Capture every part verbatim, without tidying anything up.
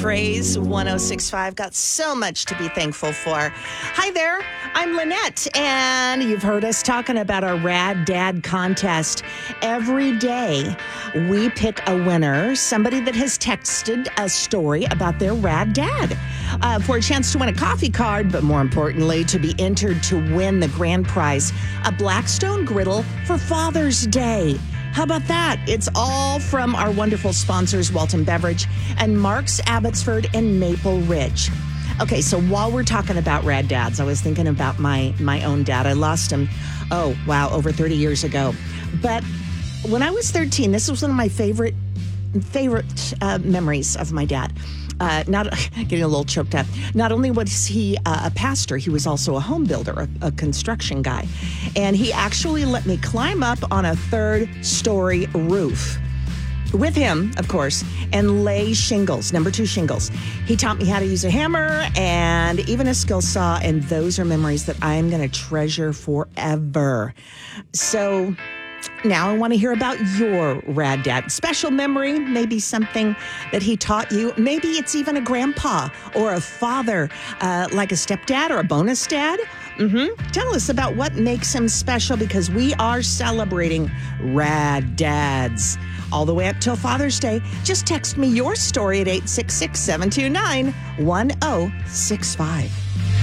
Praise one oh six point five. Got so much to be thankful for. Hi there, I'm Lynette, and you've heard us talking about our Rad Dad contest. Every day, we pick a winner, somebody that has texted a story about their Rad Dad, uh, for a chance to win a coffee card, but more importantly, to be entered to win the grand prize, a Blackstone griddle for Father's Day. How about that? It's all from our wonderful sponsors, Walton Beverage and Mark's Abbotsford and Maple Ridge. Okay, so while we're talking about Rad Dads, I was thinking about my my own dad. I lost him, oh, wow, over thirty years ago. But when I was thirteen, this was one of my favorite, favorite uh, memories of my dad. Uh, not getting a little choked up. Not only was he uh, a pastor, he was also a home builder, a, a construction guy. And he actually let me climb up on a third story roof with him, of course, and lay shingles, number two shingles. He taught me how to use a hammer and even a skill saw. And those are memories that I'm going to treasure forever. So now I want to hear about your Rad Dad. Special memory, maybe something that he taught you. Maybe it's even a grandpa or a father, uh, like a stepdad or a bonus dad. Mm-hmm. Tell us about what makes him special, because we are celebrating Rad Dads all the way up till Father's Day. Just text me your story at eight six six, seven two nine, one oh six five.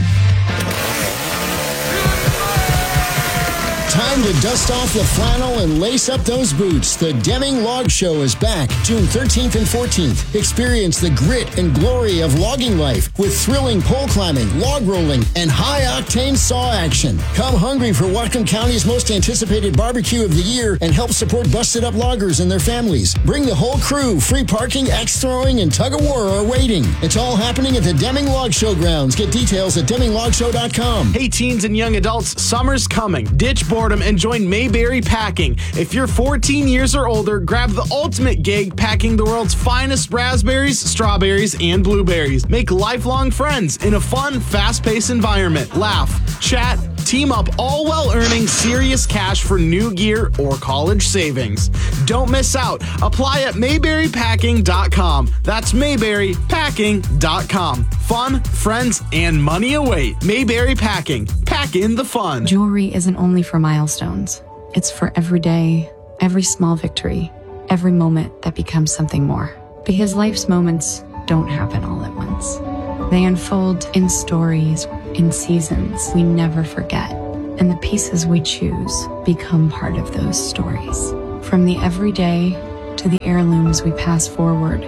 Time to dust off the flannel and lace up those boots. The Deming Log Show is back June thirteenth and fourteenth. Experience the grit and glory of logging life with thrilling pole climbing, log rolling, and high-octane saw action. Come hungry for Whatcom County's most anticipated barbecue of the year and help support busted-up loggers and their families. Bring the whole crew. Free parking, axe throwing, and tug-of-war are waiting. It's all happening at the Deming Log Show grounds. Get details at deming log show dot com. Hey, teens and young adults, summer's coming. Ditch boredom and join Mayberry Packing. If you're fourteen years or older, grab the ultimate gig packing the world's finest raspberries, strawberries, and blueberries. Make lifelong friends in a fun, fast-paced environment. Laugh, chat, team up, all while earning serious cash for new gear or college savings. Don't miss out. Apply at mayberry packing dot com. That's mayberry packing dot com. Fun, friends, and money await. Mayberry Packing. Pack in the fun. Jewelry isn't only for milestones. It's for every day, every small victory, every moment that becomes something more. Because life's moments don't happen all at once. They unfold in stories, in seasons we never forget. And the pieces we choose become part of those stories. From the everyday to the heirlooms we pass forward.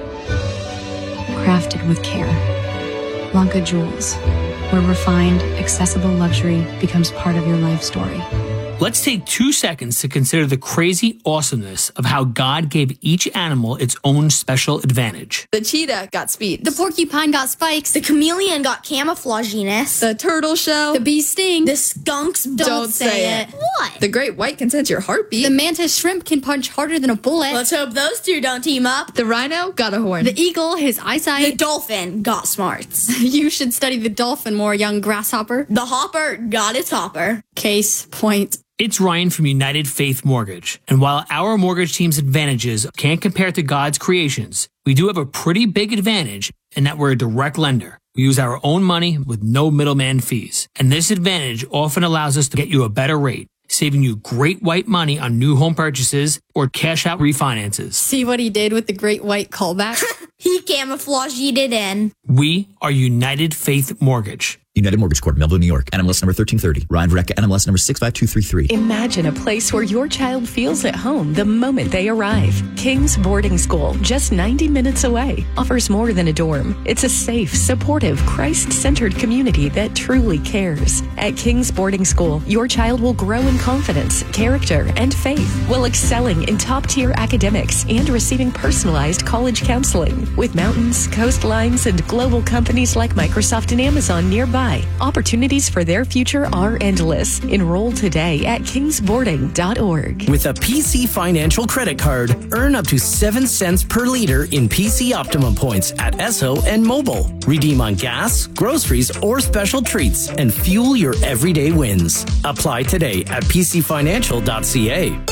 Crafted with care. Lanka Jewels, where refined, accessible luxury becomes part of your life story. Let's take two seconds to consider the crazy awesomeness of how God gave each animal its own special advantage. The cheetah got speed. The porcupine got spikes. The chameleon got camouflaginess. The turtle shell. The bee sting. The skunks don't, don't say, say it. it. What? The great white can sense your heartbeat. The mantis shrimp can punch harder than a bullet. Let's hope those two don't team up. The rhino got a horn. The eagle, his eyesight. The dolphin got smarts. You should study the dolphin more, young grasshopper. The hopper got its hopper. Case point. It's Ryan from United Faith Mortgage. And while our mortgage team's advantages can't compare to God's creations, we do have a pretty big advantage in that we're a direct lender. We use our own money with no middleman fees. And this advantage often allows us to get you a better rate, saving you great white money on new home purchases or cash out refinances. See what he did with the great white callback? He camouflaged it in. We are United Faith Mortgage. United Mortgage Corp, Melville, New York. N M L S number thirteen thirty. Ryan Verrecka, N M L S number six five two three three. Imagine a place where your child feels at home the moment they arrive. King's Boarding School, just ninety minutes away, offers more than a dorm. It's a safe, supportive, Christ-centered community that truly cares. At King's Boarding School, your child will grow in confidence, character, and faith, while excelling in top-tier academics and receiving personalized college counseling. With mountains, coastlines, and global companies like Microsoft and Amazon nearby, opportunities for their future are endless. Enroll today at kings boarding dot org. With a P C Financial credit card, earn up to seven cents per liter in P C Optimum points at Esso and Mobile. Redeem on gas, groceries, or special treats and fuel your everyday wins. Apply today at p c financial dot c a.